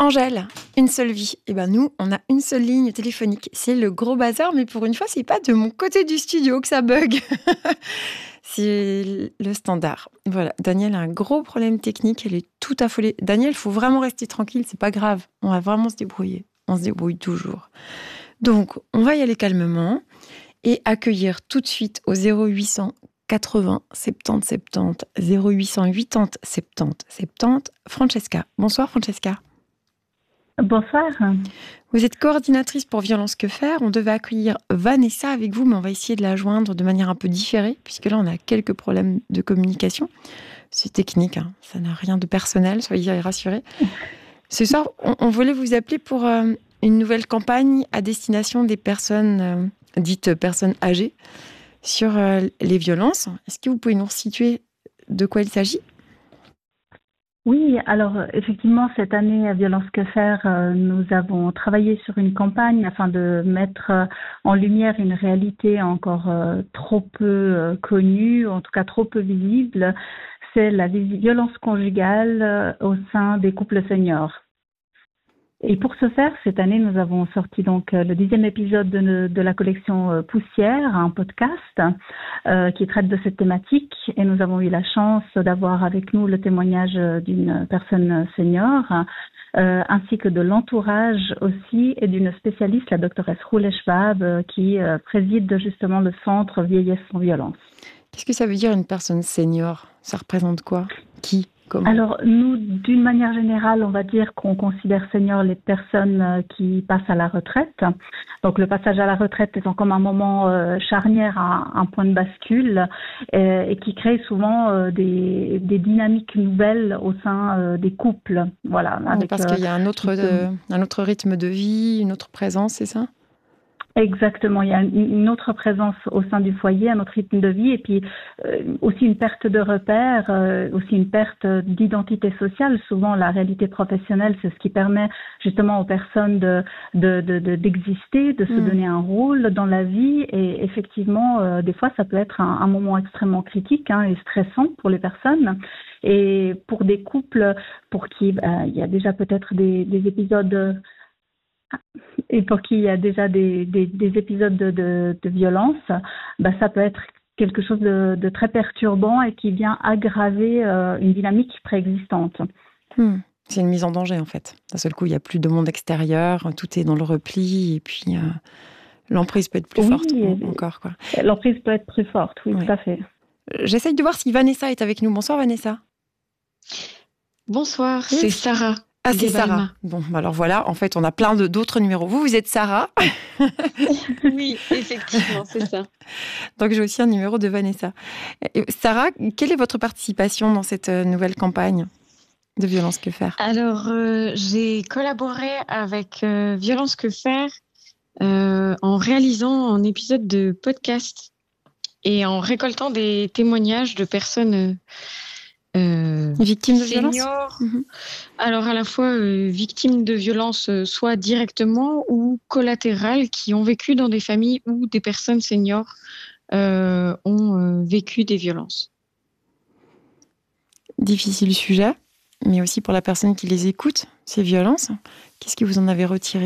Angèle, une seule vie. Et ben nous, on a une seule ligne téléphonique. C'est le gros bazar, mais pour une fois, c'est pas de mon côté du studio que ça bug. C'est le standard. Voilà, Daniel a un gros problème technique. Elle est tout affolée. Daniel, il faut vraiment rester tranquille. C'est pas grave. On va vraiment se débrouiller. On se débrouille toujours. Donc, on va y aller calmement et accueillir tout de suite au 0800 80 70 70 0800 80 70 70 Francesca. Bonsoir Francesca. Bonsoir. Vous êtes coordinatrice pour Violence Que Faire. On devait accueillir Vanessa avec vous, mais on va essayer de la joindre de manière un peu différée, puisque là, on a quelques problèmes de communication. C'est technique, hein. Ça n'a rien de personnel, soyez rassurés. Ce soir, on voulait vous appeler pour une nouvelle campagne à destination des personnes, dites personnes âgées, sur les violences. Est-ce que vous pouvez nous situer de quoi il s'agit ? Oui, alors effectivement, cette année à Violence Que Faire, nous avons travaillé sur une campagne afin de mettre en lumière une réalité encore trop peu connue, en tout cas trop peu visible. C'est la violence conjugale au sein des couples seniors. Et pour ce faire, cette année, nous avons sorti donc le 10e épisode de la collection Poussière, un podcast qui traite de cette thématique. Et nous avons eu la chance d'avoir avec nous le témoignage d'une personne senior, ainsi que de l'entourage aussi et d'une spécialiste, la doctoresse Roulé Schwab, qui préside justement le centre Vieillesse sans violence. Qu'est-ce que ça veut dire une personne senior ? Ça représente quoi ? Qui ? Comment ? Alors, nous, d'une manière générale, on va dire qu'on considère seniors les personnes qui passent à la retraite. Donc, le passage à la retraite étant comme un moment charnière, un point de bascule, et qui crée souvent des dynamiques nouvelles au sein des couples. Voilà. Avec, parce qu'il y a un autre rythme de vie, une autre présence, c'est ça ? Exactement, il y a une autre présence au sein du foyer, un autre rythme de vie et puis aussi une perte de repères, aussi une perte d'identité sociale. Souvent, la réalité professionnelle, c'est ce qui permet justement aux personnes d'exister, de se donner un rôle dans la vie et effectivement, des fois, ça peut être un moment extrêmement critique et stressant pour les personnes. Et pour des couples pour qui il y a déjà peut-être des épisodes... Et pour qui il y a déjà des épisodes de violence, ça peut être quelque chose de très perturbant et qui vient aggraver une dynamique préexistante. C'est une mise en danger en fait. D'un seul coup, il n'y a plus de monde extérieur, tout est dans le repli et puis l'emprise peut être plus forte encore. Quoi. L'emprise peut être plus forte, oui, tout à fait. J'essaye de voir si Vanessa est avec nous. Bonsoir Vanessa. Bonsoir, c'est Sarah. Ah, c'est Sarah. Bon, alors voilà, en fait, on a plein d'autres numéros. Vous êtes Sarah. Oui, effectivement, c'est ça. Donc, j'ai aussi un numéro de Vanessa. Sarah, quelle est votre participation dans cette nouvelle campagne de Violence Que Faire ? Alors, j'ai collaboré avec Violence Que Faire en réalisant un épisode de podcast et en récoltant des témoignages de personnes... victimes de seniors, violence. Alors à la fois victimes de violences soit directement ou collatérales qui ont vécu dans des familles où des personnes seniors ont vécu des violences. Difficile sujet, mais aussi pour la personne qui les écoute, ces violences. Qu'est-ce que vous en avez retiré ?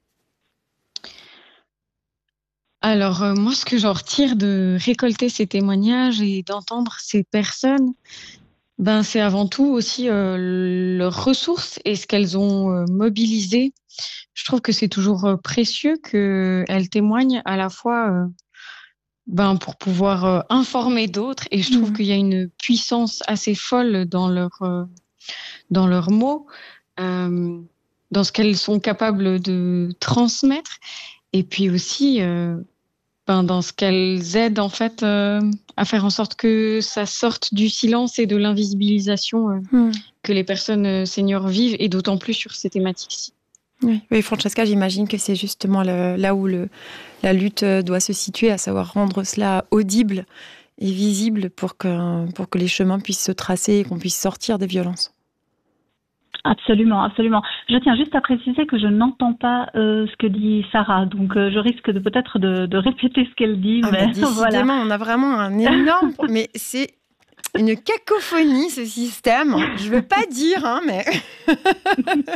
Alors moi, ce que j'en retire de récolter ces témoignages et d'entendre ces personnes, c'est avant tout aussi leurs ressources et ce qu'elles ont mobilisé. Je trouve que c'est toujours précieux qu'elles témoignent à la fois pour pouvoir informer d'autres. Et je trouve qu'il y a une puissance assez folle dans leurs mots, dans ce qu'elles sont capables de transmettre. Et puis aussi... dans ce qu'elles aident en fait à faire en sorte que ça sorte du silence et de l'invisibilisation que les personnes seniors vivent, et d'autant plus sur ces thématiques-ci. Oui, Francesca, j'imagine que c'est justement là où la lutte doit se situer, à savoir rendre cela audible et visible pour que les chemins puissent se tracer et qu'on puisse sortir des violences. Absolument, absolument. Je tiens juste à préciser que je n'entends pas ce que dit Sarah, donc je risque peut-être de répéter ce qu'elle dit. Mais décidément, voilà. On a vraiment un énorme... mais c'est une cacophonie, ce système. Je ne veux pas dire, mais...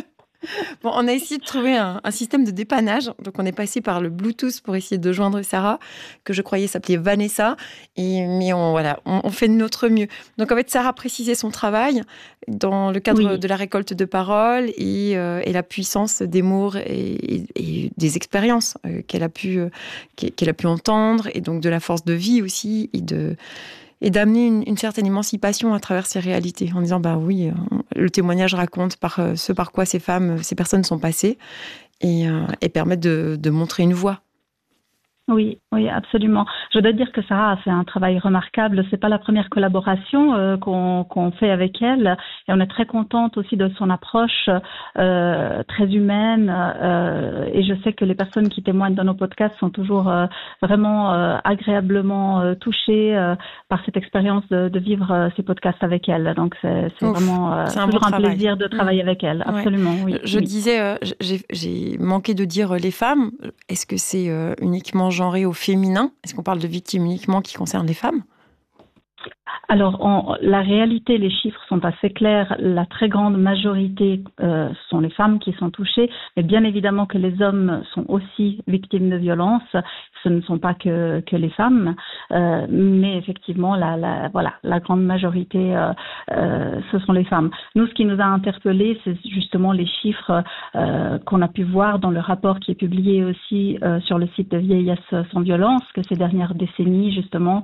Bon, on a essayé de trouver un système de dépannage. Donc, on est passé par le Bluetooth pour essayer de joindre Sarah, que je croyais s'appeler Vanessa. Mais on fait de notre mieux. Donc, en fait, Sarah précisait son travail dans le cadre de la récolte de paroles et la puissance des mots et des expériences qu'elle a pu entendre, et donc de la force de vie aussi, et d'amener une certaine émancipation à travers ces réalités, en disant, le témoignage raconte ce par quoi ces personnes sont passées, et permettent de montrer une voie. Oui, absolument. Je dois dire que Sarah a fait un travail remarquable. C'est pas la première collaboration qu'on fait avec elle, et on est très contente aussi de son approche très humaine. Et je sais que les personnes qui témoignent dans nos podcasts sont toujours vraiment agréablement touchées par cette expérience de vivre ces podcasts avec elle. Donc c'est vraiment toujours un plaisir de travailler avec elle. Absolument. Ouais. Oui. Disais, j'ai manqué de dire les femmes. Est-ce que c'est uniquement genré au féminin? Est-ce qu'on parle de victimes uniquement qui concernent les femmes? Alors, la réalité, les chiffres sont assez clairs. La très grande majorité sont les femmes qui sont touchées, mais bien évidemment que les hommes sont aussi victimes de violences. Ce ne sont pas que les femmes, mais effectivement, la grande majorité, ce sont les femmes. Nous, ce qui nous a interpellés, c'est justement les chiffres qu'on a pu voir dans le rapport qui est publié aussi sur le site de Vieillesse sans violence, que ces dernières décennies, justement,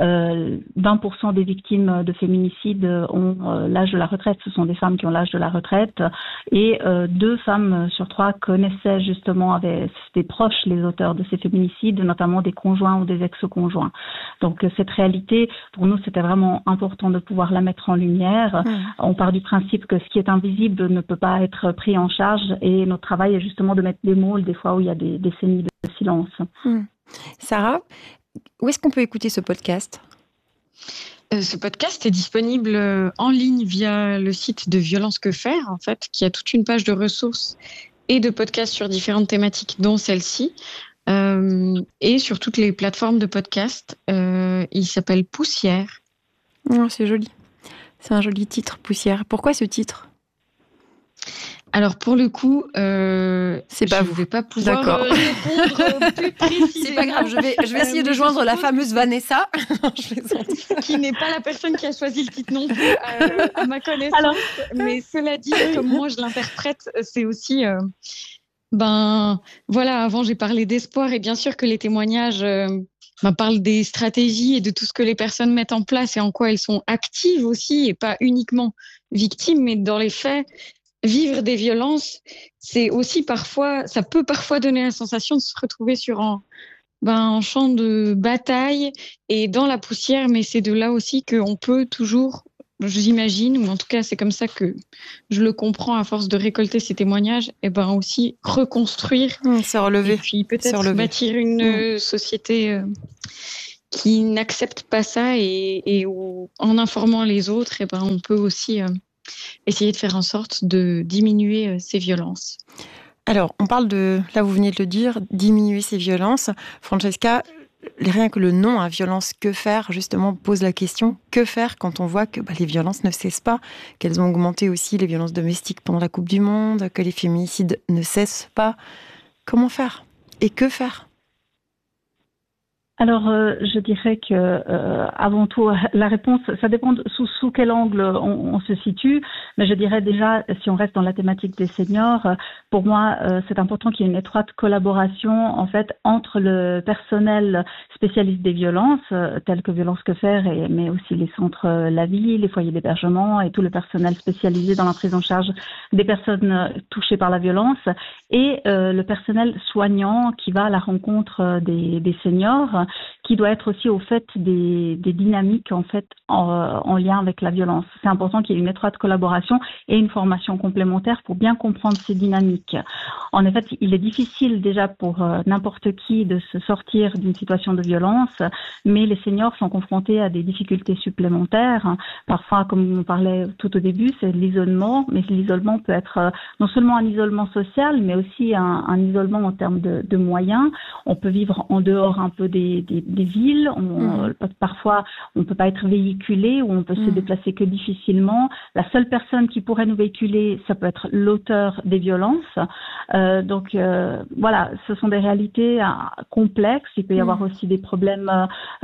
20% des victimes de féminicide ont l'âge de la retraite. Ce sont des femmes qui ont l'âge de la retraite, et 2 femmes sur 3 connaissaient justement, c'était proches, les auteurs de ces féminicides, notamment des conjoints ou des ex-conjoints. Donc cette réalité, pour nous, c'était vraiment important de pouvoir la mettre en lumière. On part du principe que ce qui est invisible ne peut pas être pris en charge, et notre travail est justement de mettre des mots des fois où il y a des décennies de silence. Sarah, où est-ce qu'on peut écouter ce podcast ? Ce podcast est disponible en ligne via le site de Violence Que Faire, en fait, qui a toute une page de ressources et de podcasts sur différentes thématiques, dont celle-ci, et sur toutes les plateformes de podcast. Il s'appelle Poussière. Oh, c'est joli. C'est un joli titre, Poussière. Pourquoi ce titre ? Alors pour le coup, c'est pas vous. Je vais pas pouvoir répondre plus précisément. C'est pas grave, je vais essayer de joindre la fameuse Vanessa, qui n'est pas la personne qui a choisi le titre non plus, à ma connaissance. Alors... Mais cela dit, comme moi je l'interprète, c'est aussi, avant j'ai parlé d'espoir, et bien sûr que les témoignages parlent des stratégies et de tout ce que les personnes mettent en place et en quoi elles sont actives aussi, et pas uniquement victimes, mais dans les faits. Vivre des violences, c'est aussi ça peut parfois donner la sensation de se retrouver sur un champ de bataille et dans la poussière, mais c'est de là aussi qu'on peut toujours, j'imagine, ou en tout cas c'est comme ça que je le comprends à force de récolter ces témoignages, et aussi reconstruire, se relever, et puis peut-être bâtir une société qui n'accepte pas ça, et où, en informant les autres, on peut aussi essayer de faire en sorte de diminuer ces violences. Alors, on parle là vous venez de le dire, diminuer ces violences. Francesca, rien que le nom, Violence Que Faire, justement, pose la question, que faire quand on voit que les violences ne cessent pas, qu'elles ont augmenté aussi, les violences domestiques pendant la Coupe du Monde, que les féminicides ne cessent pas. Comment faire ? Et que faire ? Alors, je dirais que avant tout, la réponse, ça dépend sous quel angle on se situe. Mais je dirais déjà, si on reste dans la thématique des seniors, pour moi, c'est important qu'il y ait une étroite collaboration en fait entre le personnel spécialiste des violences, tels que Violence Que Faire, mais aussi les centres La Vie, les foyers d'hébergement et tout le personnel spécialisé dans la prise en charge des personnes touchées par la violence, et le personnel soignant qui va à la rencontre des seniors, qui doit être aussi au fait des dynamiques en fait en lien avec la violence. C'est important qu'il y ait une étroite collaboration et une formation complémentaire pour bien comprendre ces dynamiques. En effet, il est difficile déjà pour n'importe qui de se sortir d'une situation de violence, mais les seniors sont confrontés à des difficultés supplémentaires. Parfois, comme on parlait tout au début, c'est l'isolement, mais l'isolement peut être non seulement un isolement social, mais aussi un isolement en termes de moyens. On peut vivre en dehors un peu des villes. Parfois, on ne peut pas être véhiculé ou on peut se déplacer que difficilement. La seule personne qui pourrait nous véhiculer, ça peut être l'auteur des violences. Donc, voilà, ce sont des réalités complexes. Il peut y avoir aussi des problèmes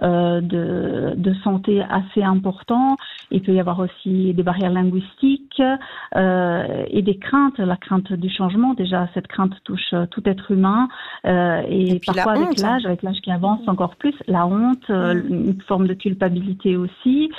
de santé assez importants. Il peut y avoir aussi des barrières linguistiques et des craintes. La crainte du changement, déjà, cette crainte touche tout être humain. Et parfois, avec l'âge qui avance encore plus, la honte, une forme de culpabilité aussi,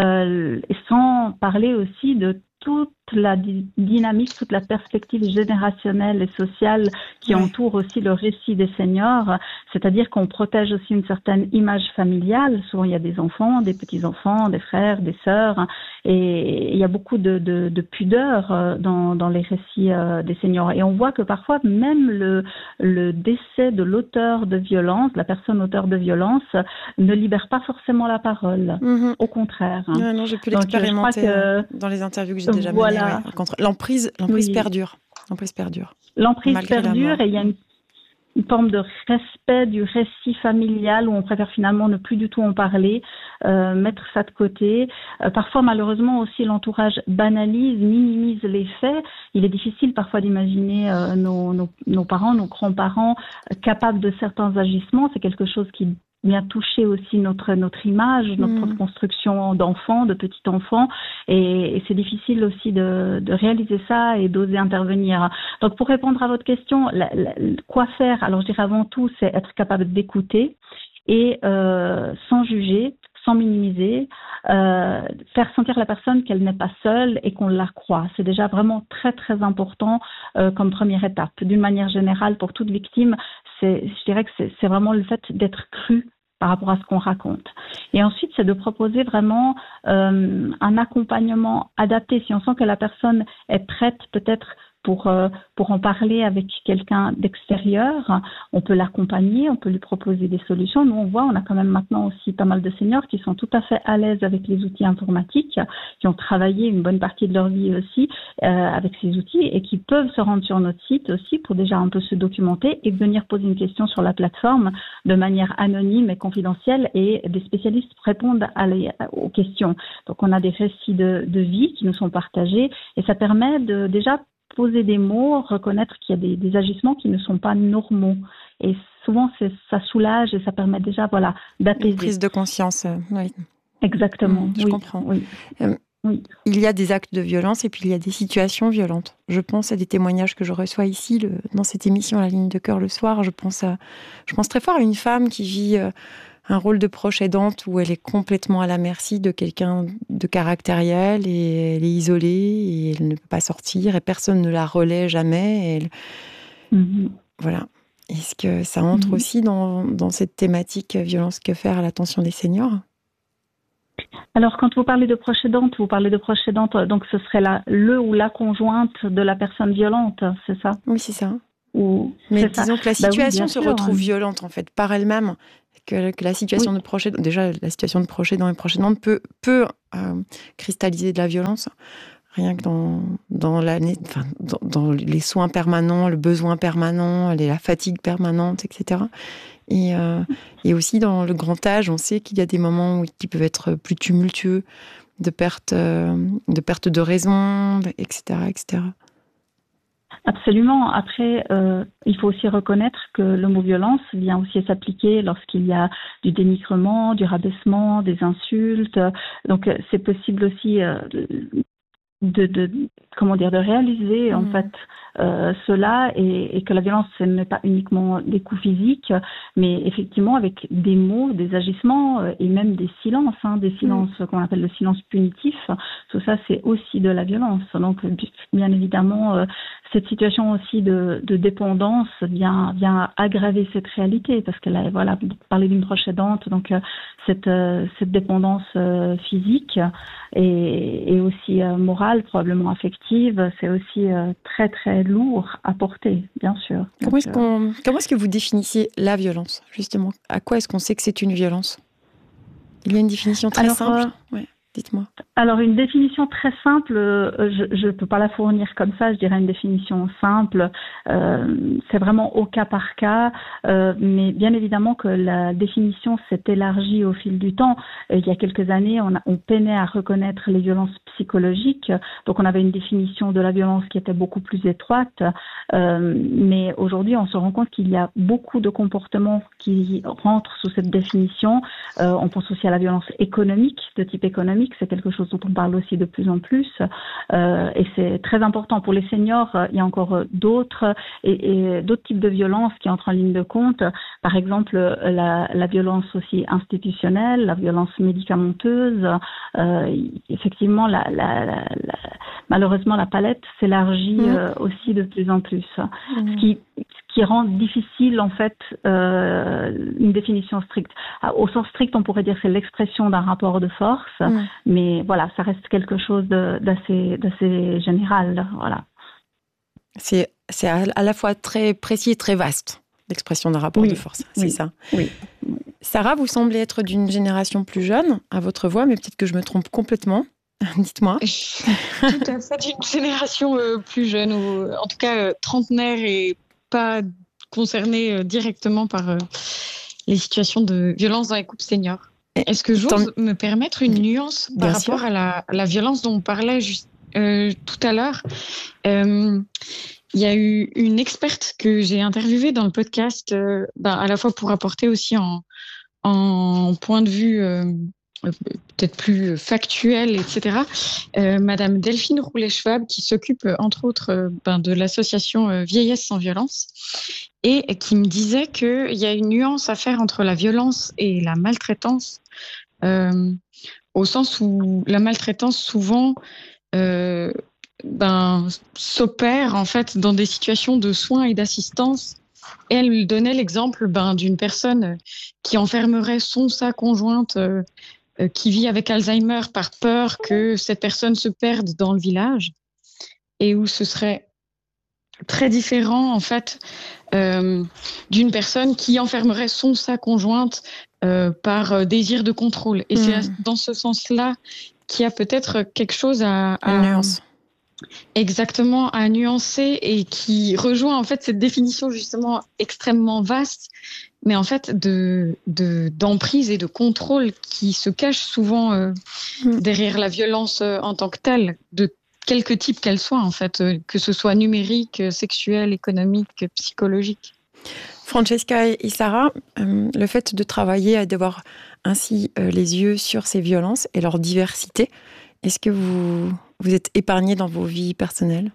sans parler aussi de toute la dynamique, toute la perspective générationnelle et sociale qui entoure aussi le récit des seniors, c'est-à-dire qu'on protège aussi une certaine image familiale. Souvent, il y a des enfants, des petits-enfants, des frères, des sœurs, et il y a beaucoup de pudeur dans les récits des seniors. Et on voit que parfois, même le décès de l'auteur de violence, la personne auteur de violence, ne libère pas forcément la parole. Au contraire. Non, j'ai pu l'expérimenter dans les interviews que j'ai déjà menées. L'emprise perdure. L'emprise perdure. L'emprise perdure, et il y a une forme de respect du récit familial où on préfère finalement ne plus du tout en parler, mettre ça de côté. Parfois, malheureusement, aussi l'entourage banalise, minimise les faits. Il est difficile parfois d'imaginer nos parents, nos grands-parents capables de certains agissements. C'est quelque chose qui vient toucher aussi notre image, notre construction d'enfants, de petits-enfants, et c'est difficile aussi de réaliser ça et d'oser intervenir. Donc, pour répondre à votre question, quoi faire? Alors, je dirais avant tout, c'est être capable d'écouter et sans juger, sans minimiser, faire sentir la personne qu'elle n'est pas seule et qu'on la croit. C'est déjà vraiment très, très important comme première étape. D'une manière générale, pour toute victime, je dirais que c'est vraiment le fait d'être cru par rapport à ce qu'on raconte. Et ensuite, c'est de proposer vraiment un accompagnement adapté. Si on sent que la personne est prête peut-être pour en parler avec quelqu'un d'extérieur, on peut l'accompagner, on peut lui proposer des solutions. Nous, on voit, on a quand même maintenant aussi pas mal de seniors qui sont tout à fait à l'aise avec les outils informatiques, qui ont travaillé une bonne partie de leur vie aussi avec ces outils et qui peuvent se rendre sur notre site aussi pour déjà un peu se documenter et venir poser une question sur la plateforme de manière anonyme et confidentielle, et des spécialistes répondent aux questions. Donc, on a des récits de vie qui nous sont partagés et ça permet de déjà poser des mots, reconnaître qu'il y a des agissements qui ne sont pas normaux. Et souvent, ça soulage et ça permet déjà d'apaiser. Une prise de conscience, oui. Exactement. Je comprends. Oui. Il y a des actes de violence et puis il y a des situations violentes. Je pense à des témoignages que je reçois ici, dans cette émission La Ligne de Cœur le soir. Je pense très fort à une femme qui vit un rôle de proche aidante où elle est complètement à la merci de quelqu'un de caractériel et elle est isolée et elle ne peut pas sortir et personne ne la relaie jamais. Voilà. Est-ce que ça entre aussi dans cette thématique violence que faire à l'attention des seniors? Alors, quand vous parlez de proche aidante, donc ce serait le ou la conjointe de la personne violente, c'est ça? Oui, c'est ça. Mais disons que la situation se retrouve violente en fait par elle-même. Que la situation de proche aidant, déjà la situation de proche aidant et proche aidante peut cristalliser de la violence, rien que dans les soins permanents, le besoin permanent, la fatigue permanente, etc. Et aussi dans le grand âge, on sait qu'il y a des moments qui peuvent être plus tumultueux, de perte de raison, etc., etc. Absolument. Après, il faut aussi reconnaître que le mot violence vient aussi s'appliquer lorsqu'il y a du dénigrement, du rabaissement, des insultes. Donc, c'est possible aussi de réaliser en fait cela et que la violence ce n'est pas uniquement des coups physiques, mais effectivement avec des mots, des agissements et même des silences qu'on appelle le silence punitif. Tout ça, c'est aussi de la violence. Donc, bien évidemment, cette situation aussi de dépendance vient aggraver cette réalité parce que là, voilà, vous parlez d'une proche aidante, donc cette dépendance physique et aussi morale, probablement affective, c'est aussi très très lourd à porter, bien sûr. Comment est-ce que vous définissiez la violence, justement? À quoi est-ce qu'on sait que c'est une violence? Il y a une définition très simple. Dites-moi. Alors, une définition très simple, je ne peux pas la fournir comme ça, je dirais une définition simple. C'est vraiment au cas par cas, mais bien évidemment que la définition s'est élargie au fil du temps. Il y a quelques années, on peinait à reconnaître les violences psychologiques, donc on avait une définition de la violence qui était beaucoup plus étroite, mais aujourd'hui, on se rend compte qu'il y a beaucoup de comportements qui rentrent sous cette définition. On pense aussi à la violence économique, de type économique, c'est quelque chose dont on parle aussi de plus en plus, et c'est très important. Pour les seniors, il y a encore d'autres et d'autres types de violences qui entrent en ligne de compte. Par exemple, la violence aussi institutionnelle, la violence médicamenteuse. Effectivement, malheureusement, la palette s'élargit aussi de plus en plus, ce qui rend difficile en fait une définition stricte. Au sens strict, on pourrait dire que c'est l'expression d'un rapport de force, mais voilà, ça reste quelque chose d'assez général. Voilà. C'est à la fois très précis et très vaste, l'expression d'un rapport de force, c'est ça. Oui. Sarah, vous semblez être d'une génération plus jeune à votre voix, mais peut-être que je me trompe complètement. Dites-moi. Tout à fait d'une génération plus jeune, ou en tout cas trentenaire et pas concernée directement par les situations de violence dans les couples seniors. Est-ce que j'ose me permettre une nuance par rapport à la violence dont on parlait tout à l'heure? Il y a eu une experte que j'ai interviewée dans le podcast, à la fois pour apporter aussi en point de vue peut-être plus factuel, etc. Madame Delphine Roulet-Schwab, qui s'occupe entre autres de l'association Vieillesse sans violence, et qui me disait qu'il y a une nuance à faire entre la violence et la maltraitance, au sens où la maltraitance souvent s'opère en fait dans des situations de soins et d'assistance. Et elle donnait l'exemple d'une personne qui enfermerait sa conjointe qui vit avec Alzheimer par peur que cette personne se perde dans le village, et où ce serait très différent en fait d'une personne qui enfermerait sa conjointe par désir de contrôle. Et c'est dans ce sens-là qu'il y a peut-être quelque chose à nuance. Exactement, à nuancer, et qui rejoint en fait cette définition justement extrêmement vaste, mais en fait d'emprise et de contrôle qui se cache souvent derrière la violence en tant que telle, de quelque type qu'elle soit en fait, que ce soit numérique, sexuelle, économique, psychologique. Francesca et Sarah, le fait de travailler et d'avoir ainsi les yeux sur ces violences et leur diversité, est-ce que vous êtes épargnés dans vos vies personnelles?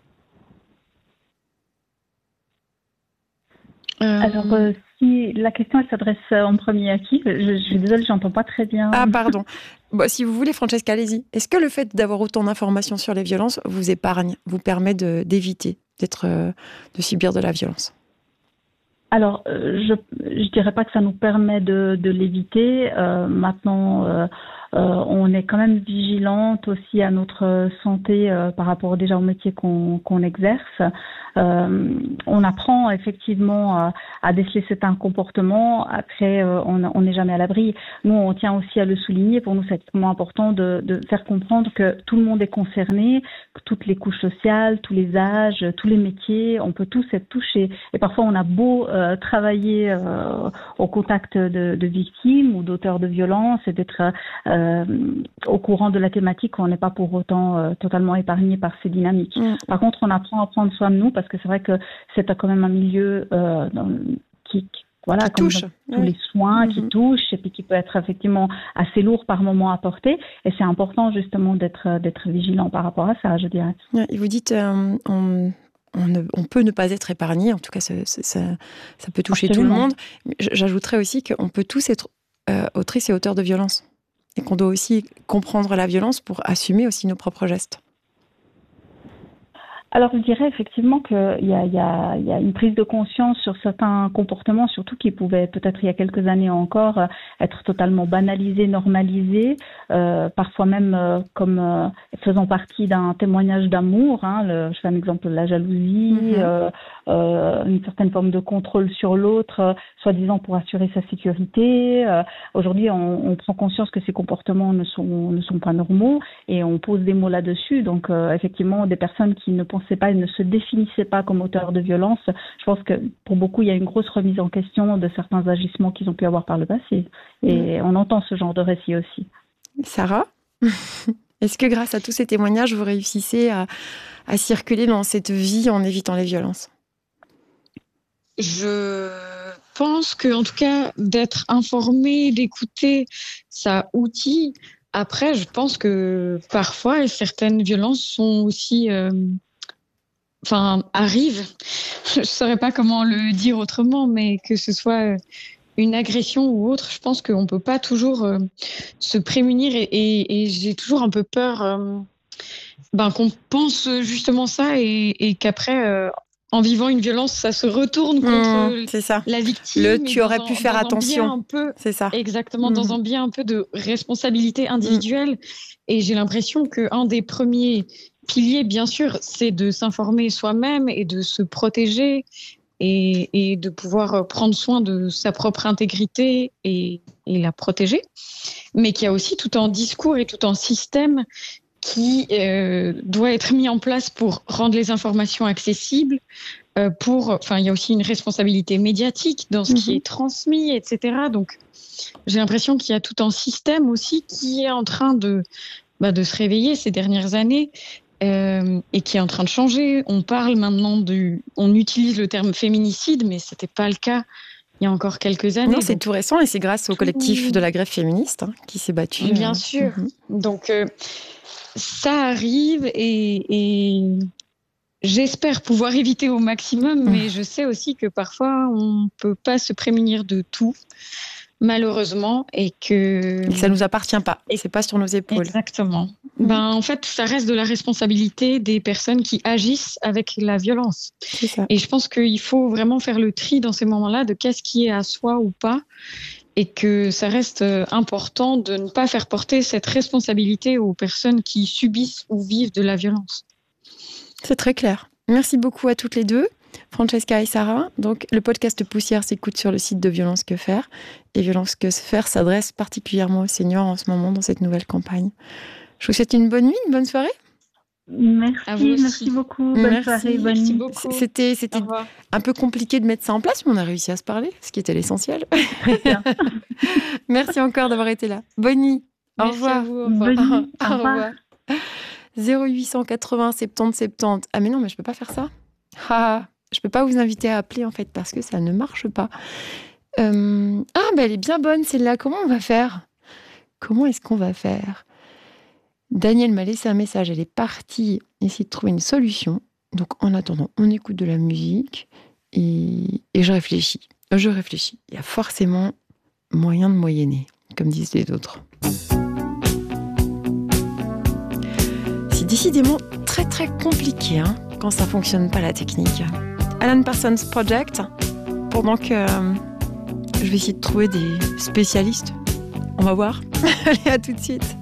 Alors, si la question elle s'adresse en premier à qui? Je suis désolée, j'entends pas très bien. Ah, pardon. Si vous voulez, Francesca, allez-y. Est-ce que le fait d'avoir autant d'informations sur les violences vous épargne, vous permet d'éviter de subir de la violence? Alors, je dirais pas que ça nous permet de l'éviter. Maintenant, on est quand même vigilante aussi à notre santé par rapport déjà au métier qu'on exerce. On apprend effectivement à déceler certains comportements. Après, on n'est jamais à l'abri. Nous, on tient aussi à le souligner. Pour nous, c'est extrêmement important de faire comprendre que tout le monde est concerné, que toutes les couches sociales, tous les âges, tous les métiers, on peut tous être touchés. Et parfois, on a beau travailler au contact de victimes ou d'auteurs de violences et d'être au courant de la thématique, on n'est pas pour autant totalement épargné par ces dynamiques. Par contre, on apprend à prendre soin de nous parce que c'est vrai que c'est quand même un milieu qui touche, tous les soins qui touchent, et puis qui peut être effectivement assez lourd par moment à porter. Et c'est important justement d'être vigilant par rapport à ça, je dirais. Et vous dites, on peut ne pas être épargné, en tout cas ça peut toucher Absolument. Tout le monde. J'ajouterais aussi qu'on peut tous être autrices et auteurs de violence, et qu'on doit aussi comprendre la violence pour assumer aussi nos propres gestes. Alors, je dirais effectivement qu'il y a une prise de conscience sur certains comportements, surtout qui pouvaient peut-être il y a quelques années encore être totalement banalisés, normalisés, parfois même comme faisant partie d'un témoignage d'amour. Je fais un exemple, la jalousie, une certaine forme de contrôle sur l'autre, soi-disant pour assurer sa sécurité. Aujourd'hui, on prend conscience que ces comportements ne sont pas normaux et on pose des mots là-dessus. Donc, effectivement, des personnes qui ne pensaient pas et ne se définissaient pas comme auteurs de violence, je pense que pour beaucoup, il y a une grosse remise en question de certains agissements qu'ils ont pu avoir par le passé. Et on entend ce genre de récit aussi. Sarah, est-ce que grâce à tous ces témoignages, vous réussissez à circuler dans cette vie en évitant les violences ? Je pense que, en tout cas, d'être informé, d'écouter, ça outille. Après, je pense que parfois, certaines violences sont aussi, arrivent. Je ne saurais pas comment le dire autrement, mais que ce soit une agression ou autre, je pense qu'on ne peut pas toujours se prémunir et j'ai toujours un peu peur qu'on pense justement ça et qu'après, en vivant une violence, ça se retourne contre c'est ça. la victime. Tu aurais pu faire attention. C'est ça. Exactement, dans un biais un peu de responsabilité individuelle. Et j'ai l'impression qu'un des premiers piliers, bien sûr, c'est de s'informer soi-même et de se protéger et de pouvoir prendre soin de sa propre intégrité et la protéger. Mais qu'il y a aussi tout un discours et tout un système qui doit être mis en place pour rendre les informations accessibles. Il y a aussi une responsabilité médiatique dans ce qui est transmis, etc. Donc, j'ai l'impression qu'il y a tout un système aussi qui est en train de se réveiller ces dernières années et qui est en train de changer. On parle maintenant on utilise le terme féminicide, mais c'était pas le cas il y a encore quelques années. Non, c'est tout récent et c'est grâce au collectif de la grève féministe qui s'est battu. Bien sûr. Donc, ça arrive et j'espère pouvoir éviter au maximum, mais je sais aussi que parfois on peut pas se prémunir de tout, malheureusement, et que ça nous appartient pas. C'est pas sur nos épaules. Exactement. En fait, ça reste de la responsabilité des personnes qui agissent avec la violence. C'est ça. Et je pense qu'il faut vraiment faire le tri dans ces moments-là de qu'est-ce qui est à soi ou pas. Et que ça reste important de ne pas faire porter cette responsabilité aux personnes qui subissent ou vivent de la violence. C'est très clair. Merci beaucoup à toutes les deux, Francesca et Sarah. Donc, le podcast Poussière s'écoute sur le site de Violence Que Faire. Et Violence Que Faire s'adresse particulièrement aux seniors en ce moment dans cette nouvelle campagne. Je vous souhaite une bonne nuit, une bonne soirée. Merci beaucoup. Bonne soirée, bonne nuit. C'était un peu compliqué de mettre ça en place, mais on a réussi à se parler, ce qui était l'essentiel. Merci encore d'avoir été là. Bonne nuit. Au revoir. Au revoir. 0880 70 70. Ah mais non, mais je peux pas faire ça. Je peux pas vous inviter à appeler en fait parce que ça ne marche pas. Elle est bien bonne celle-là. Comment on va faire ? Comment est-ce qu'on va faire ? Daniel m'a laissé un message, elle est partie essayer de trouver une solution. Donc en attendant, on écoute de la musique et je réfléchis. Il y a forcément moyen de moyenner, comme disent les autres. C'est décidément très très compliqué quand ça fonctionne pas la technique. Alan Parsons Project, pendant que je vais essayer de trouver des spécialistes. On va voir. Allez, à tout de suite.